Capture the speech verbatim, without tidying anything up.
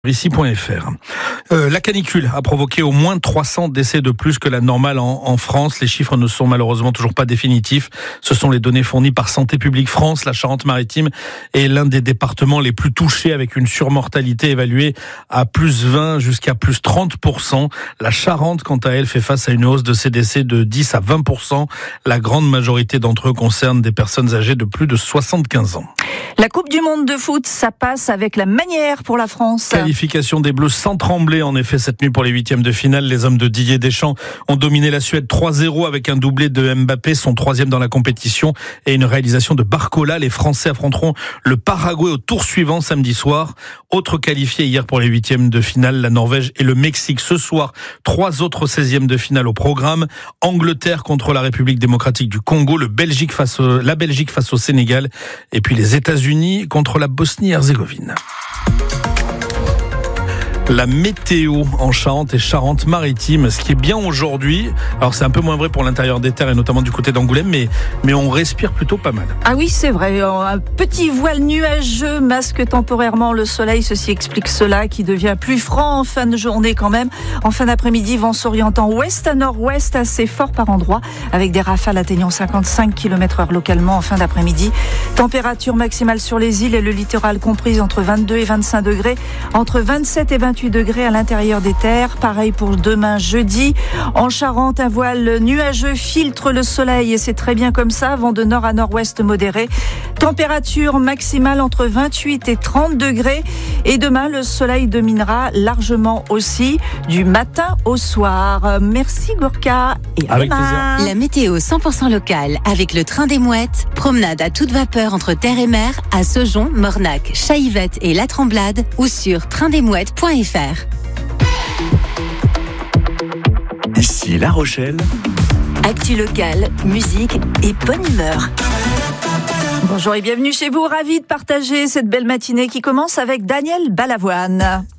Ici point F R. Euh, la canicule a provoqué au moins trois cents décès de plus que la normale en, en France. Les chiffres ne sont malheureusement toujours pas définitifs. Ce sont les données fournies par Santé publique France. La Charente-Maritime est l'un des départements les plus touchés, avec une surmortalité évaluée à plus vingt jusqu'à plus trente pour cent. La Charente, quant à elle, fait face à une hausse de ses décès de dix à vingt pour cent. La grande majorité d'entre eux concernent des personnes âgées de plus de soixante-quinze ans. La Coupe du Monde de foot, ça passe avec la manière pour la France. Qualification des Bleus sans trembler, en effet, cette nuit pour les huitièmes de finale. Les hommes de Didier Deschamps ont dominé la Suède trois zéro avec un doublé de Mbappé, son troisième dans la compétition, et une réalisation de Barcola. Les Français affronteront le Paraguay au tour suivant samedi soir. Autre qualifié hier pour les huitièmes de finale, la Norvège et le Mexique. Ce soir, trois autres seizièmes de finale au programme. Angleterre contre la République démocratique du Congo, le Belgique face au, la Belgique face au Sénégal, et puis les États-Unis contre la Bosnie-Herzégovine. La météo en Charente et Charente-Maritime, ce qui est bien aujourd'hui, alors c'est un peu moins vrai pour l'intérieur des terres et notamment du côté d'Angoulême, mais, mais on respire plutôt pas mal. Ah oui, c'est vrai, un petit voile nuageux masque temporairement le soleil, ceci explique cela, qui devient plus franc en fin de journée quand même. En fin d'après-midi, vent s'orientant ouest à nord-ouest, assez fort par endroits, avec des rafales atteignant cinquante-cinq kilomètres heure localement en fin d'après-midi. Température maximale sur les îles et le littoral comprise entre vingt-deux et vingt-cinq degrés, entre vingt-sept et vingt-huit degrés à l'intérieur des terres. Pareil pour demain jeudi. En Charente, un voile nuageux filtre le soleil et c'est très bien comme ça. Vent de nord à nord-ouest modéré. Température maximale entre vingt-huit et trente degrés. Et demain, le soleil dominera largement aussi du matin au soir. Merci Gourka. Et à avec demain. plaisir. La météo cent pour cent locale avec le train des mouettes. Promenade à toute vapeur entre terre et mer à Saujon, Mornac, Chaillevette et La Tremblade ou sur train des mouettes point F R. Ici La Rochelle. Actu locale, musique et bonne humeur. Bonjour et bienvenue chez vous. Ravi de partager cette belle matinée qui commence avec Daniel Balavoine.